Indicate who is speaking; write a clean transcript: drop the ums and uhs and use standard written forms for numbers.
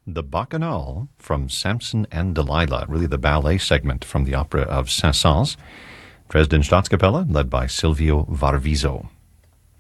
Speaker 1: The Bacchanal from Samson and Delilah, really the ballet segment from the opera of Saint-Saëns. Dresden Staatskapelle, led by Silvio Varviso.